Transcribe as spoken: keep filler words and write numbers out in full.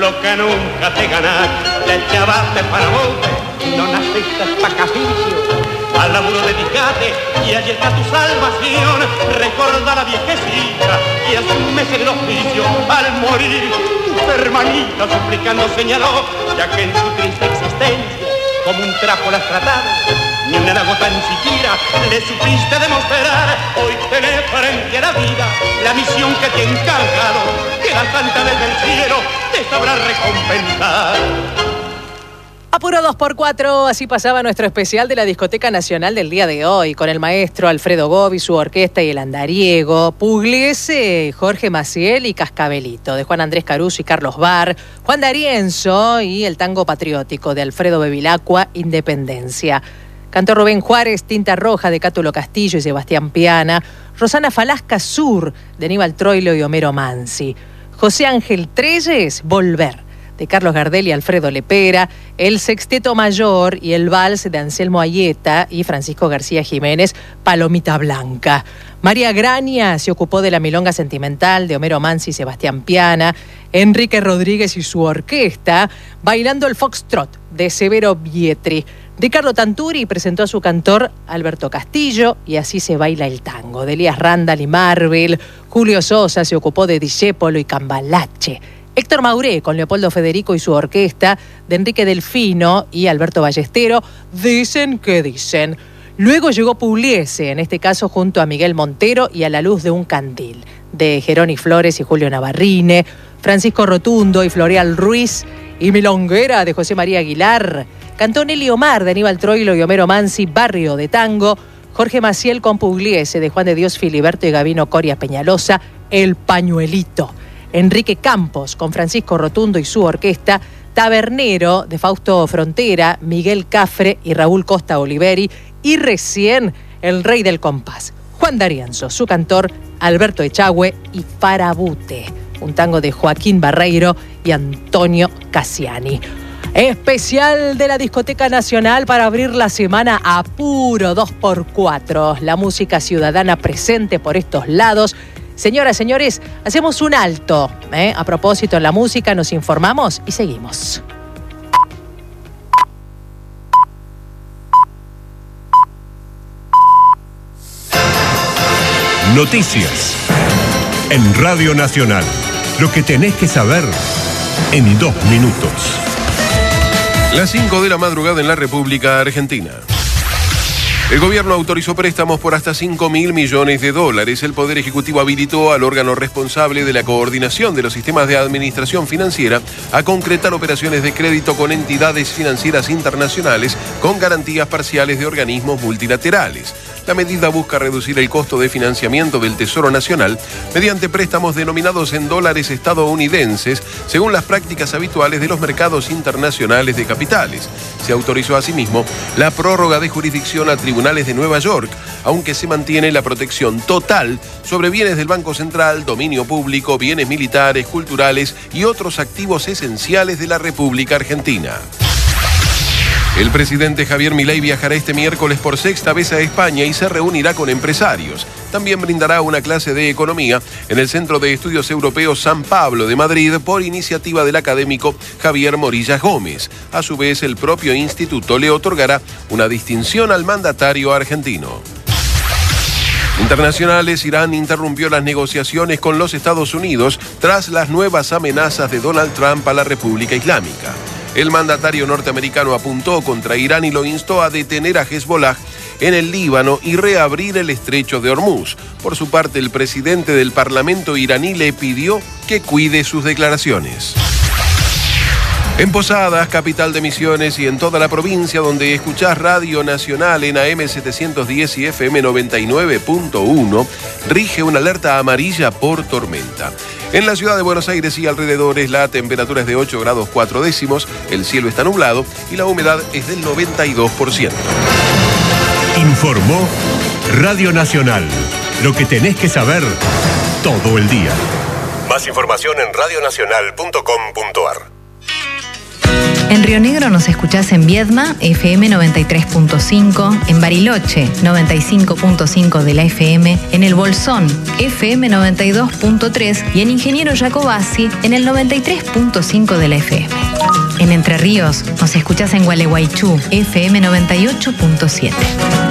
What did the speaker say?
lo que nunca te ganaste. Te echabaste para bote, no naciste pa' capricho. Al laburo dedicate y allí está tu salvación. Recorda la viejecita y asúmese el oficio. Al morir tu hermanita suplicando señaló, ya que en su triste existencia como un trapo la has tratado, ni una gota ni siquiera le supiste demostrar. Hoy tenés frente a la vida la misión que te ha encargado, que la santa desde el cielo te sabrá recompensar. Apuro dos por cuatro, así pasaba nuestro especial de la Discoteca Nacional del día de hoy, con el maestro Alfredo Gobi, su orquesta y el andariego, Pugliese, Jorge Maciel y Cascabelito, de Juan Andrés Caruso y Carlos Bar, Juan D'Arienzo y el tango patriótico de Alfredo Bevilacqua, Independencia. Cantó Rubén Juárez, Tinta Roja de Cátulo Castillo y Sebastián Piana, Rosana Falasca Sur de Aníbal Troilo y Homero Mansi, José Ángel Treyes, Volver de Carlos Gardel y Alfredo Lepera, el Sexteto Mayor y el Vals de Anselmo Ayeta y Francisco García Jiménez, Palomita Blanca. María Graña se ocupó de la milonga sentimental de Homero Mansi y Sebastián Piana, Enrique Rodríguez y su orquesta, bailando el foxtrot de Severo Bietri. Ricardo Tanturi presentó a su cantor Alberto Castillo y Así se baila el tango, de Elías Randall y Marvel. Julio Sosa se ocupó de Discépolo y Cambalache. Héctor Mauré con Leopoldo Federico y su orquesta, de Enrique Delfino y Alberto Ballestero, Dicen que dicen. Luego llegó Pugliese, en este caso junto a Miguel Montero y A la luz de un candil, de Jerónimo Flores y Julio Navarrine, Francisco Rotundo y Floreal Ruiz, y Milonguera de José María Aguilar. Cantó Nelly Omar de Aníbal Troilo y Homero Mansi, Barrio de Tango. Jorge Maciel con Pugliese de Juan de Dios Filiberto y Gabino Coria Peñalosa, El Pañuelito. Enrique Campos con Francisco Rotundo y su orquesta, Tabernero de Fausto Frontera, Miguel Cafre y Raúl Costa Oliveri, y recién el rey del compás, Juan D'Arienzo, su cantor, Alberto Echagüe y Farabute, un tango de Joaquín Barreiro y Antonio Cassiani. Especial de la Discoteca Nacional para abrir la semana a puro dos por cuatro. La música ciudadana presente por estos lados. Señoras, señores, hacemos un alto. ¿eh? A propósito, en la música nos informamos y seguimos. Noticias en Radio Nacional. Lo que tenés que saber en dos minutos. Las cinco de la madrugada en la República Argentina. El gobierno autorizó préstamos por hasta cinco mil millones de dólares. El Poder Ejecutivo habilitó al órgano responsable de la coordinación de los sistemas de administración financiera a concretar operaciones de crédito con entidades financieras internacionales con garantías parciales de organismos multilaterales. La medida busca reducir el costo de financiamiento del Tesoro Nacional mediante préstamos denominados en dólares estadounidenses, según las prácticas habituales de los mercados internacionales de capitales. Se autorizó asimismo la prórroga de jurisdicción a tribunales de Nueva York, aunque se mantiene la protección total sobre bienes del Banco Central, dominio público, bienes militares, culturales y otros activos esenciales de la República Argentina. El presidente Javier Milei viajará este miércoles por sexta vez a España y se reunirá con empresarios. También brindará una clase de economía en el Centro de Estudios Europeos San Pablo de Madrid por iniciativa del académico Javier Morillas Gómez. A su vez, el propio instituto le otorgará una distinción al mandatario argentino. Internacionales, Irán interrumpió las negociaciones con los Estados Unidos tras las nuevas amenazas de Donald Trump a la República Islámica. El mandatario norteamericano apuntó contra Irán y lo instó a detener a Hezbollah en el Líbano y reabrir el estrecho de Hormuz. Por su parte, el presidente del Parlamento iraní le pidió que cuide sus declaraciones. En Posadas, capital de Misiones, y en toda la provincia donde escuchás Radio Nacional en A M setecientos diez y F M noventa y nueve punto uno, rige una alerta amarilla por tormenta. En la ciudad de Buenos Aires y alrededores la temperatura es de ocho grados cuatro décimos, el cielo está nublado y la humedad es del noventa y dos por ciento. Informó Radio Nacional. Lo que tenés que saber todo el día. Más información en radio nacional punto com punto a r. En Río Negro nos escuchás en Viedma, F M noventa y tres punto cinco, en Bariloche, noventa y cinco punto cinco de la F M, en El Bolsón, F M noventa y dos punto tres y en Ingeniero Jacobasi, en el noventa y tres punto cinco de la F M. En Entre Ríos nos escuchás en Gualeguaychú, F M noventa y ocho punto siete.